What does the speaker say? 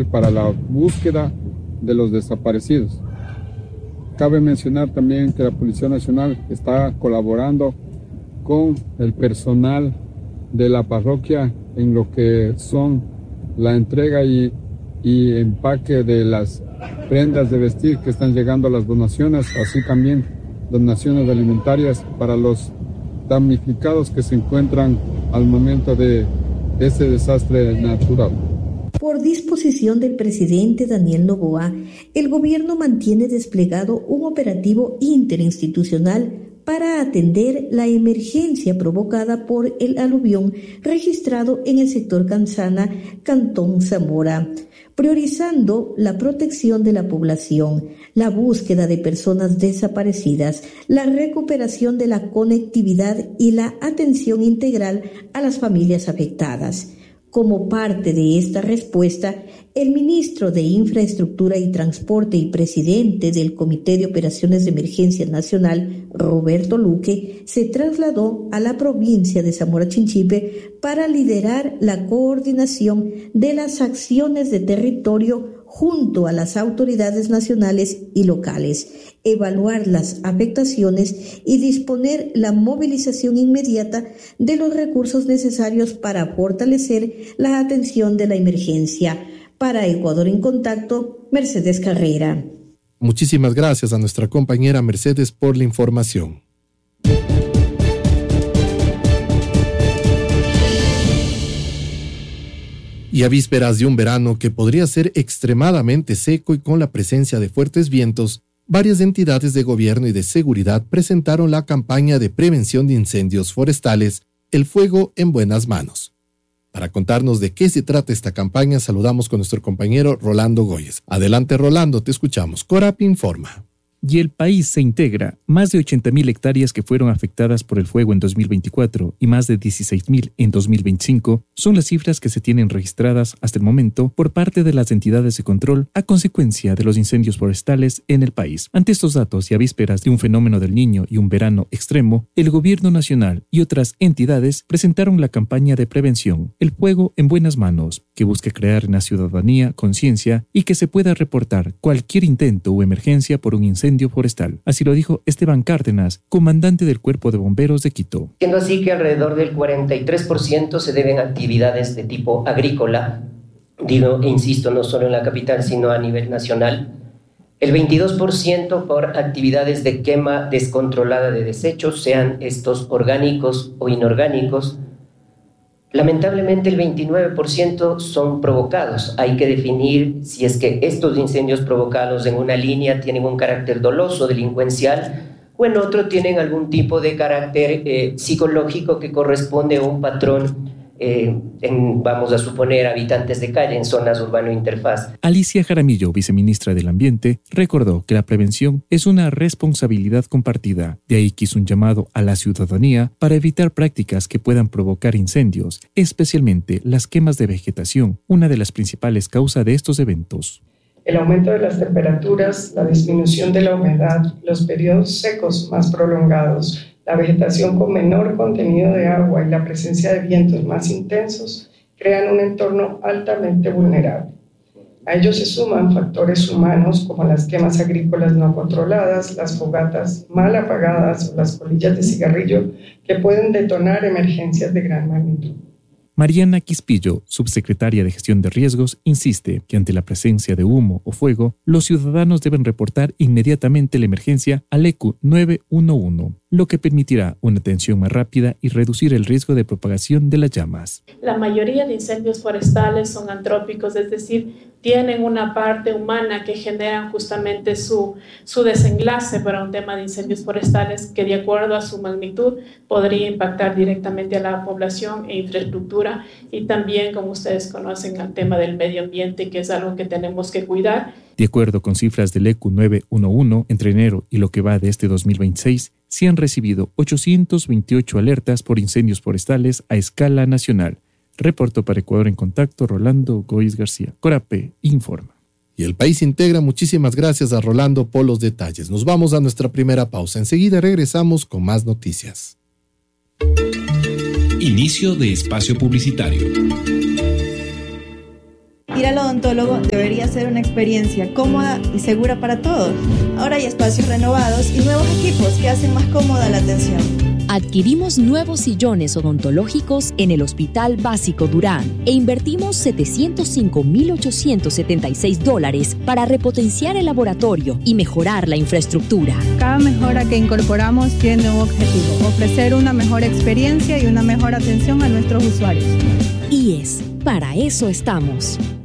para la búsqueda de los desaparecidos. Cabe mencionar también que la Policía Nacional está colaborando con el personal de la parroquia en lo que son la entrega y empaque de las prendas de vestir que están llegando a las donaciones, así también donaciones alimentarias para los damnificados que se encuentran al momento de este desastre natural. Por disposición del presidente Daniel Noboa, el gobierno mantiene desplegado un operativo interinstitucional para atender la emergencia provocada por el aluvión registrado en el sector Canzana, Cantón Zamora, priorizando la protección de la población, la búsqueda de personas desaparecidas, la recuperación de la conectividad y la atención integral a las familias afectadas. Como parte de esta respuesta, el ministro de Infraestructura y Transporte y presidente del Comité de Operaciones de Emergencia Nacional, Roberto Luque, se trasladó a la provincia de Zamora Chinchipe para liderar la coordinación de las acciones de territorio junto a las autoridades nacionales y locales, evaluar las afectaciones y disponer la movilización inmediata de los recursos necesarios para fortalecer la atención de la emergencia. Para Ecuador en Contacto, Mercedes Carrera. Muchísimas gracias a nuestra compañera Mercedes por la información. Y a vísperas de un verano que podría ser extremadamente seco y con la presencia de fuertes vientos, varias entidades de gobierno y de seguridad presentaron la campaña de prevención de incendios forestales, El Fuego en Buenas Manos. Para contarnos de qué se trata esta campaña, saludamos con nuestro compañero Rolando Goyes. Adelante, Rolando, te escuchamos. Corap informa. Y el país se integra. Más de 80.000 hectáreas que fueron afectadas por el fuego en 2024 y más de 16.000 en 2025 son las cifras que se tienen registradas hasta el momento por parte de las entidades de control a consecuencia de los incendios forestales en el país. Ante estos datos y a vísperas de un fenómeno del Niño y un verano extremo, el Gobierno Nacional y otras entidades presentaron la campaña de prevención El Fuego en Buenas Manos, que busca crear en la ciudadanía conciencia y que se pueda reportar cualquier intento o emergencia por un incendio forestal. Así lo dijo Esteban Cárdenas, comandante del Cuerpo de Bomberos de Quito. Siendo así que alrededor del 43% se deben a actividades de tipo agrícola, digo e insisto, no solo en la capital, sino a nivel nacional. El 22% por actividades de quema descontrolada de desechos, sean estos orgánicos o inorgánicos. Lamentablemente el 29% son provocados. Hay que definir si es que estos incendios provocados en una línea tienen un carácter doloso, delincuencial, o en otro tienen algún tipo de carácter psicológico que corresponde a un patrón vamos a suponer, habitantes de calle en zonas urbano-interfaz. Alicia Jaramillo, viceministra del Ambiente, recordó que la prevención es una responsabilidad compartida. De ahí que hizo un llamado a la ciudadanía para evitar prácticas que puedan provocar incendios, especialmente las quemas de vegetación, una de las principales causas de estos eventos. El aumento de las temperaturas, la disminución de la humedad, los periodos secos más prolongados, la vegetación con menor contenido de agua y la presencia de vientos más intensos crean un entorno altamente vulnerable. A ello se suman factores humanos como las quemas agrícolas no controladas, las fogatas mal apagadas o las colillas de cigarrillo que pueden detonar emergencias de gran magnitud. Mariana Quispillo, subsecretaria de Gestión de Riesgos, insiste que ante la presencia de humo o fuego, los ciudadanos deben reportar inmediatamente la emergencia al ECU 911, lo que permitirá una atención más rápida y reducir el riesgo de propagación de las llamas. La mayoría de incendios forestales son antrópicos, es decir, tienen una parte humana que generan justamente su desenlace para un tema de incendios forestales que de acuerdo a su magnitud podría impactar directamente a la población e infraestructura y también, como ustedes conocen, al tema del medio ambiente, que es algo que tenemos que cuidar. De acuerdo con cifras del ECU 911, entre enero y lo que va de este 2026, se han recibido 828 alertas por incendios forestales a escala nacional. Reportó para Ecuador en Contacto Rolando Goyes García. Corape informa. Y el país integra. Muchísimas gracias a Rolando por los detalles. Nos vamos a nuestra primera pausa. Enseguida regresamos con más noticias. Inicio de espacio publicitario. Ir al odontólogo debería ser una experiencia cómoda y segura para todos. Ahora hay espacios renovados y nuevos equipos que hacen más cómoda la atención. Adquirimos nuevos sillones odontológicos en el Hospital Básico Durán e invertimos $705.876 para repotenciar el laboratorio y mejorar la infraestructura. Cada mejora que incorporamos tiene un objetivo: ofrecer una mejor experiencia y una mejor atención a nuestros usuarios. IES, para eso estamos.